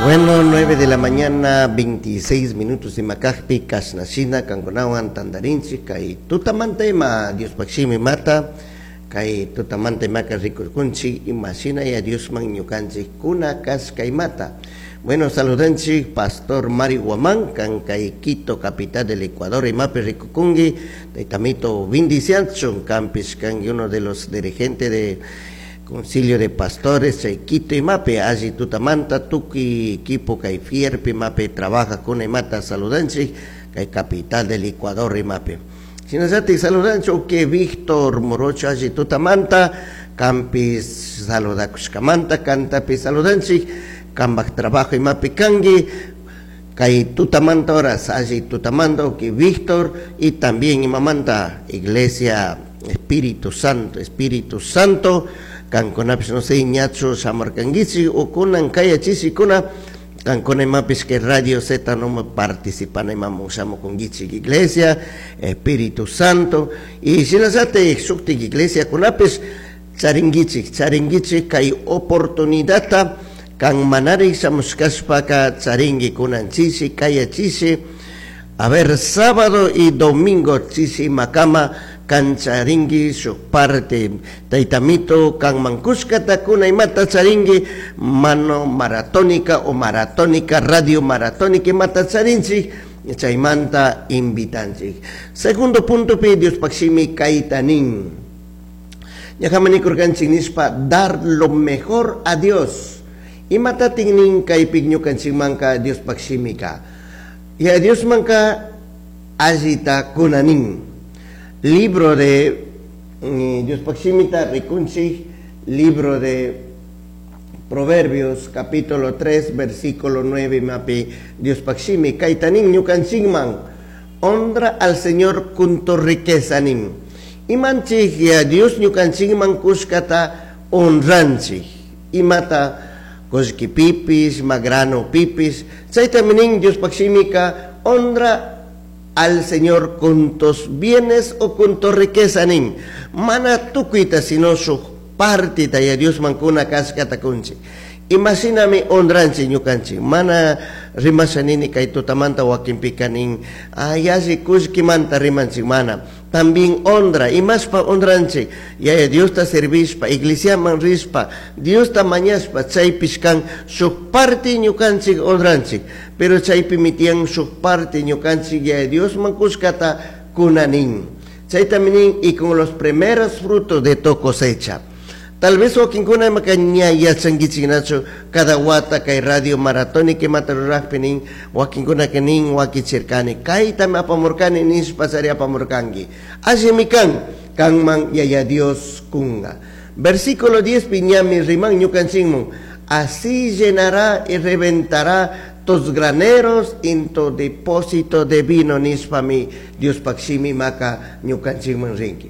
Bueno, 9 de la mañana, 26 minutos de Macajpi, Kasnashina, Kangonawan, Tandarinchi, Kai Tutamante ma Dios Pakshimi mata, Kai Tutamante maka Rikurkunchi, Imashina y a Dios Magnukanchi, Kuna Kas Kai mata. Bueno, saludanchi, Pastor Mari Guamán, Kai Quito, capital del Ecuador, y Mape Ricucungi, de Tamito Vindiciancho, Campis, Kangi, uno de los dirigentes de Concilio de Pastores, Quito y Mape, allí Tutamanta, Tuki, equipo Kai Fierpi, Mape, trabaja con Emata, saludanchi, Kai capital del Ecuador y Mape. Sinasati, saludancho, que Víctor Morocho, allí Tutamanta, Campis, Saludacuscamanta, Cantapi, saludanchi, Cambak trabajo y Mape Kangi, Kai Tutamanta horas, allí Tutamando, que Víctor, y también Imamanta, Iglesia Espíritu Santo, Kankonapis no sé, Ñacho, Samarcanguichi, o Kunan Kaya Chisikuna, Kankone Mapis que Radio Z no me participan en Mamusamo con Gichi Iglesia, Espíritu Santo, y si nos hace Sukti Iglesia con Apis, Charingichi, Kai oportunidad, Kan Manari Samuskaspaka, Charingi Kunan Chisi, Kaya Chisi, a ver, sábado y domingo Chisi Macama, Kan Charingi su parte Taitamito Kan Mancuskata Kuna y Mata Charingi mano maratónica o maratónica radio maratónica y Mata Charingi Chaimanta invitanchi. Segundo punto pe Dios Pakshimi Kaitanin. Yahamani Kurganchinispa dar lo mejor a Dios. Y Mata Tingnin Kaipignu Kanchimanka Dios Pakshimika. Y a Dios Manka Ajita Kunanin. Libro de Dios Pakshimita Rikunchi, libro de Proverbios, capítulo 3, versículo 9, Mapi, Dios Pakshimi, Kaitanin, Nyukanchingman, honra al Señor kunto riquezanim. Y manchi, y a Dios Nyukanchingman kuskata honranchi. Y mata, koski pipis, magrano pipis, Chaitamining, Dios Pakshimika, honra al Señor con tus bienes o con tu riqueza nin. Mana tukuita sino su partita y a Dios mancuna cascata kunchi. Imagíname honranchi ñukanchi. Mana rimasanini kaito tamanta wakimpikanin. Ayasi kuski manta rimanchi mana. También honra y más pa honranchi. Y a Dios ta servispa, iglesia man rispa, Dios ta mañaspa, chaypiscan su parte ñukanchi honranchi. Pero chaypi mitian su parte ñukanchi y a Dios man kuskata kunanin. Chaytaminin y con los primeros frutos de tu cosecha. Tal vez o kinkuna makanya ya sangichinacho cada wata kay radio maratónica que matarurajpinin o kinkuna kenin o kichirkani kay tama pamurkani nis pasaria pamurkangi asimikan kangman ya Dios kunga. Versículo 10 piñami riman ñukanchingmun así llenará y reventará tus graneros en tu depósito de vino nispami Dios Pakshimi maka ñukanchingmun rinki.